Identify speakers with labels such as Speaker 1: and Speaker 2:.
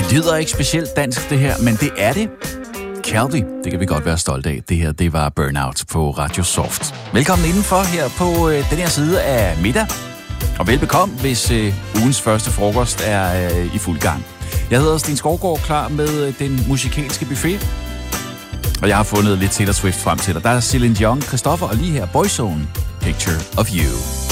Speaker 1: Det lyder ikke specielt dansk, det her, men det er det. Calvi, det kan vi godt være stolte af. Det her, det var Burnout på Radio Soft. Velkommen indenfor her på den her side af middag. Og velbekomme, hvis ugens første frokost er i fuld gang. Jeg hedder Sten Skovgaard, klar med den musikalske buffet. Og jeg har fundet lidt Taylor Swift frem til dig. Der er Celine Dion, Christoffer og lige her Boyzone, Picture of You.